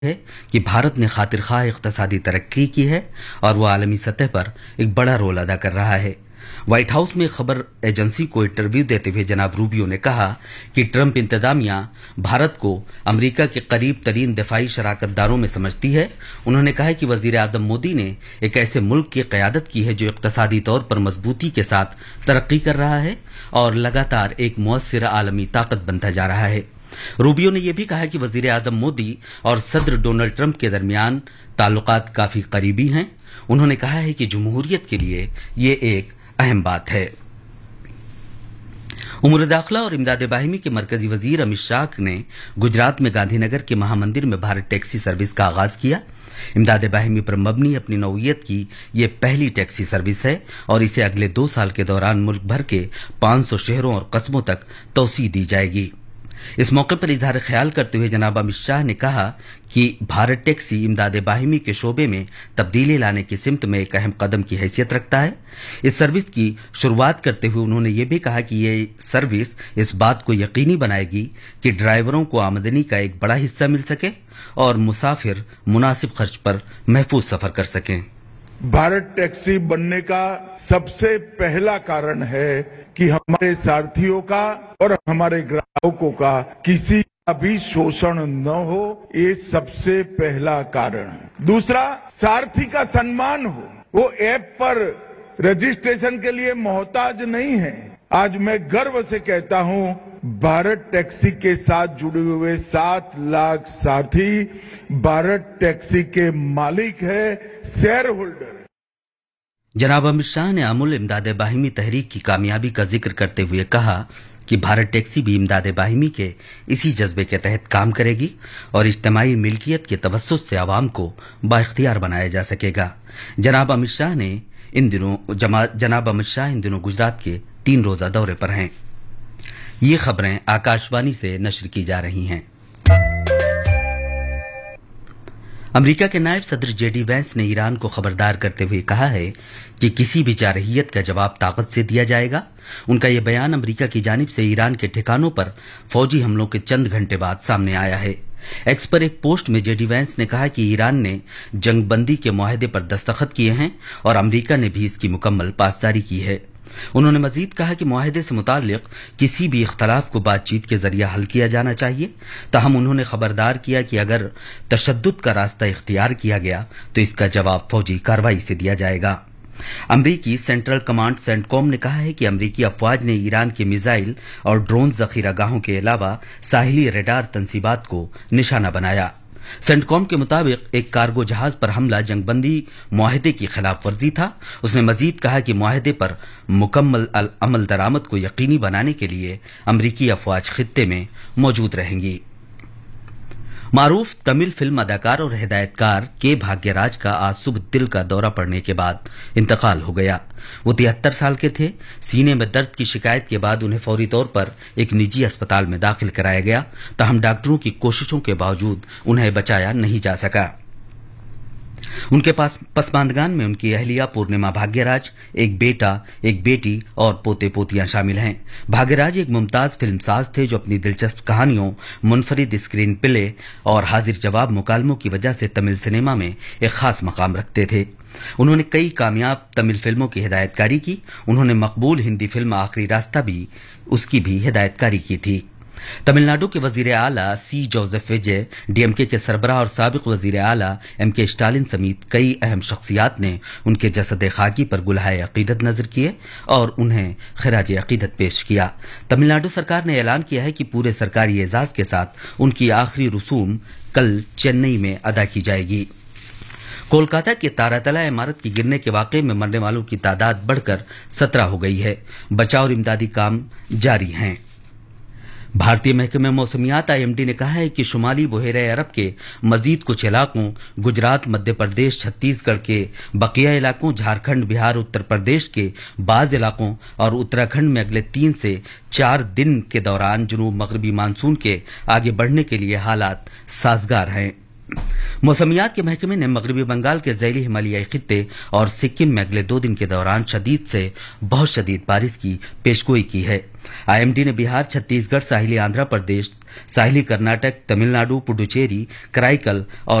है कि भारत ने खातिर ख्वाह इक्तसादी तरक्की की है और वो आलमी सतह पर एक बड़ा रोल अदा कर रहा है। व्हाइट हाउस में खबर एजेंसी को इंटरव्यू देते हुए जनाब रूबियो ने कहा कि ट्रंप इंतजामिया भारत को अमेरिका के करीब तरीन दिफाई शराकतदारों में समझती है। उन्होंने कहा कि वजीर आजम मोदी ने एक ऐसे मुल्क की क़यादत की है जो इक्तसादी तौर पर मजबूती के साथ तरक्की कर रहा है और लगातार एक मुअस्सिर आलमी ताकत बनता जा रहा है। रूबियो ने यह भी कहा कि वजीर आजम मोदी और सदर डोनाल्ड ट्रंप के दरमियान ताल्लुकात काफी करीबी हैं। उन्होंने कहा है कि जमहूरियत के लिए ये एक अहम बात है। उमूर दाखिला और इमदाद बाहिमी के मरकजी वजीर अमित शाह ने गुजरात में गांधीनगर के महामंदिर में भारत टैक्सी सर्विस का आगाज किया। इमदाद बाहिमी पर मबनी अपनी नौइयत की यह पहली टैक्सी सर्विस है और इसे अगले 2 साल के दौरान मुल्क भर के 500 शहरों और कस्बों तक तौसी दी जाएगी। इस मौके पर इजहार ख्याल करते हुए जनाब अमित शाह ने कहा कि भारत टैक्सी इमदाद बाहिमी के शोबे में तब्दीली लाने की सिमत में एक अहम कदम की हैसियत रखता है। इस सर्विस की शुरुआत करते हुए उन्होंने ये भी कहा कि ये सर्विस इस बात को यकीनी बनाएगी कि ड्राइवरों को आमदनी का एक बड़ा हिस्सा मिल सके और मुसाफिर मुनासिब खर्च पर महफूज सफर कर सकें। भारत टैक्सी बनने का सबसे पहला कारण है कि हमारे सारथियों का और हमारे ग्राहकों का किसी का भी शोषण न हो, ये सबसे पहला कारण। दूसरा, सारथी का सम्मान हो। वो ऐप पर रजिस्ट्रेशन के लिए मोहताज नहीं है। आज मैं गर्व से कहता हूं, भारत टैक्सी के साथ जुड़े हुए 7 लाख साथी भारत टैक्सी के मालिक है, शेयर होल्डर। जनाब अमित शाह ने अमुल इमदाद बाहिमी तहरीक की कामयाबी का जिक्र करते हुए कहा कि भारत टैक्सी भी इमदाद बाहिमी के इसी जज्बे के तहत काम करेगी और इज्तिमाई मिल्कियत के तवस्सुत से आवाम को बाइख्तियार बनाया जा सकेगा। जनाब अमित शाह इन दिनों गुजरात के 3 रोजा दौरे पर हैं। ये खबरें आकाशवाणी से नश्र की जा रही हैं। अमेरिका के नायब सदर जेडी वैंस ने ईरान को खबरदार करते हुए कहा है कि किसी भी जारहियत का जवाब ताकत से दिया जाएगा। उनका यह बयान अमेरिका की जानिब से ईरान के ठिकानों पर फौजी हमलों के चंद घंटे बाद सामने आया है। एक्स पर एक पोस्ट में जेडी वैंस ने कहा कि ईरान ने जंगबंदी के मुआहदे पर दस्तखत किए हैं और अमेरिका ने भी इसकी मुकम्मल पासदारी की है। उन्होंने मजीद कहा कि मुआहदे से मुताल्लिक किसी भी इख्तलाफ को बातचीत के जरिए हल किया जाना चाहिए। ताहम उन्होंने खबरदार किया कि अगर तशद्दुद का रास्ता इख्तियार किया गया तो इसका जवाब फौजी कार्रवाई से दिया जाएगा। अमरीकी सेंट्रल कमांड सेंटकॉम ने कहा है कि अमरीकी अफवाज ने ईरान के मिसाइल और ड्रोन जखीरागाहों के अलावा साहिली रडार तंसीबात को निशाना बनाया। सेंटकॉम के मुताबिक एक कार्गो जहाज पर हमला जंगबंदी मुआहदे की खिलाफ वर्जी था। उसने मजीद कहा कि मुआहदे पर मुकम्मल अमल दरामद को यकीनी बनाने के लिए अमरीकी अफवाज खित्ते में मौजूद रहेंगी। मारूफ तमिल फिल्म अदाकार और हिदायतकार के भाग्यराज का आज सुबह दिल का दौरा पड़ने के बाद इंतकाल हो गया। वो 73 साल के थे। सीने में दर्द की शिकायत के बाद उन्हें फौरी तौर पर एक निजी अस्पताल में दाखिल कराया गया। ताहम डॉक्टरों की कोशिशों के बावजूद उन्हें बचाया नहीं जा सका। उनके पास पसमानदगान में उनकी अहलिया पूर्णिमा भाग्यराज, एक बेटा, एक बेटी और पोते पोतियां शामिल हैं। भाग्यराज एक मुमताज फिल्मसाज थे जो अपनी दिलचस्प कहानियों, मुनफरिद स्क्रीन प्ले और हाजिर जवाब मुकालमों की वजह से तमिल सिनेमा में एक खास मकाम रखते थे। उन्होंने कई कामयाब तमिल फिल्मों की हिदायतकारी की। उन्होंने मकबूल हिंदी फिल्म आखिरी रास्ता उसकी भी हिदायतकारी की थी। तमिलनाडु के वजीर आला सी जोसेफ विजय, डीएमके के सरबराह और साबिक वजीर आला एमके स्टालिन समेत कई अहम शख्सियात ने उनके जसद खाकी पर गुलहाए अकीदत नजर किए और उन्हें खिराज अकीदत पेश किया। तमिलनाडु सरकार ने ऐलान किया है कि पूरे सरकारी एजाज के साथ उनकी आखिरी रसूम कल चेन्नई में अदा की जाएगी। कोलकाता के तारातला इमारत के गिरने के वाकये में मरने वालों की तादाद बढ़कर 17 हो गई है। बचाव और इमदादी काम जारी हैं। भारतीय महकमे मौसमियात आईएमडी ने कहा है कि शुमाली बहेरे अरब के मजीद कुछ इलाकों, गुजरात, मध्य प्रदेश, छत्तीसगढ़ के बकिया इलाकों, झारखंड, बिहार, उत्तर प्रदेश के बाज इलाकों और उत्तराखंड में अगले 3 से 4 दिन के दौरान जनूब मगरबी मानसून के आगे बढ़ने के लिए हालात साजगार हैं। मौसमियात के महकमे ने मगरबी बंगाल के ज़ैली हिमालयाई खित्ते और सिक्किम में अगले 2 दिन के दौरान शदीद से बहुत शदीद बारिश की पेशगोई की है। आईएमडी ने बिहार, छत्तीसगढ़, साहिली आंध्र प्रदेश, साहिली कर्नाटक, तमिलनाडु, पुडुचेरी, कराईकल और